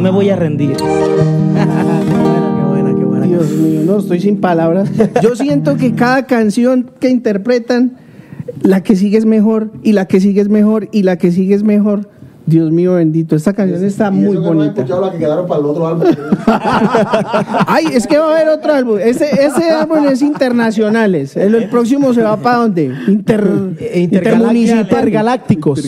No me voy a rendir. Qué buena. Dios mío, no, estoy sin palabras. Yo siento que cada canción que interpretan, la que sigue es mejor, y la que sigue es mejor, y la que sigue es mejor. Dios mío bendito, esta canción está muy bonita. No he escuchado la que quedaron para el otro álbum. Ay, es que va a haber otro álbum. Ese álbum es internacionales. El próximo se va para dónde? Intergalácticos.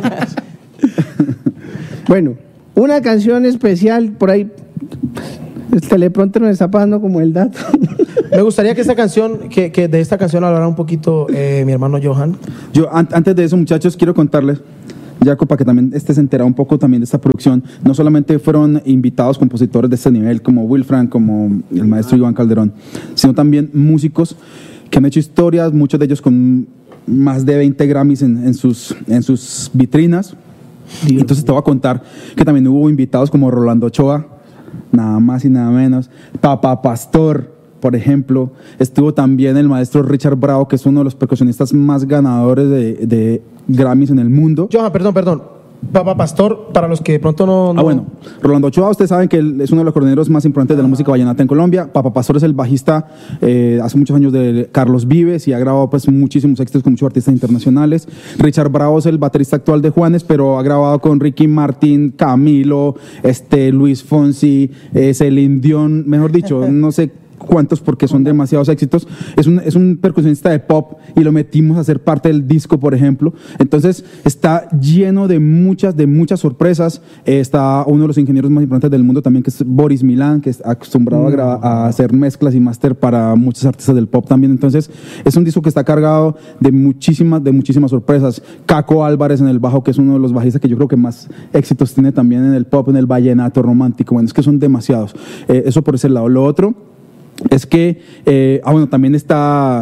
Bueno, una canción especial por ahí. El teleprompter nos está pasando como el dato. Me gustaría que esta canción, que de esta canción hablara un poquito mi hermano Johan. Yo antes de eso, muchachos, quiero contarles, Jaco, para que también estés enterado un poco también de esta producción. No solamente fueron invitados compositores de este nivel como Will Frank, como el maestro Iván Calderón, sino también músicos que han hecho historias, muchos de ellos con más de 20 Grammys en sus vitrinas. Dios. Entonces te voy a contar que también hubo invitados como Rolando Ochoa, nada más y nada menos, Papa Pastor, por ejemplo. Estuvo también el maestro Richard Bravo, que es uno de los percusionistas más ganadores de Grammys en el mundo. Johan, perdón. Papa Pastor, para los que de pronto no... Bueno, Rolando Ochoa, ustedes saben que él es uno de los acordeoneros más importantes de la música vallenata en Colombia. Papa Pastor es el bajista hace muchos años de Carlos Vives y ha grabado pues muchísimos éxitos con muchos artistas internacionales. Richard Bravo es el baterista actual de Juanes, pero ha grabado con Ricky Martin, Camilo, Luis Fonsi, Celine Dion, mejor dicho, no sé cuántos porque son demasiados éxitos. Es un percusionista de pop y lo metimos a ser parte del disco, por ejemplo. Entonces está lleno de muchas sorpresas. Está uno de los ingenieros más importantes del mundo también, que es Boris Milán, que está acostumbrado a hacer mezclas y máster para muchos artistas del pop también. Entonces es un disco que está cargado de muchísimas sorpresas. Caco Álvarez en el bajo, que es uno de los bajistas que yo creo que más éxitos tiene también en el pop, en el vallenato romántico. Bueno, es que son demasiados. Eso por ese lado. Lo otro es que, también está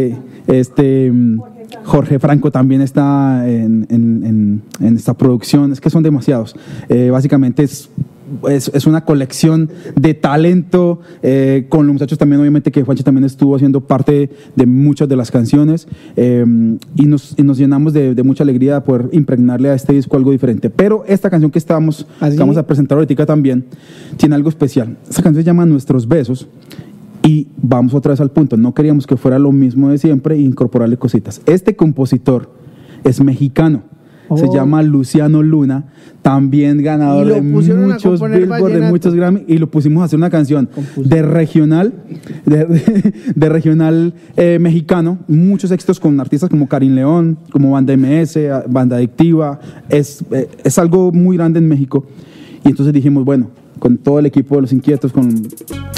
Jorge Franco también está en esta producción. Es que son demasiados. Básicamente es una colección de talento, con los muchachos también, obviamente que Juanchi también estuvo haciendo parte de muchas de las canciones, y nos llenamos de mucha alegría de poder impregnarle a este disco algo diferente. Pero esta canción que vamos a presentar ahorita también tiene algo especial. Esta canción se llama Nuestros Besos. Y vamos otra vez al punto, no queríamos que fuera lo mismo de siempre e incorporarle cositas. Este compositor es mexicano, se llama Luciano Luna, también ganador de muchos Billboard, de muchos Grammy, y lo pusimos a hacer una canción de regional, de regional mexicano, muchos éxitos con artistas como Karim León, como Banda MS, Banda Adictiva. Es algo muy grande en México. Y entonces dijimos, bueno, con todo el equipo de Los Inquietos, con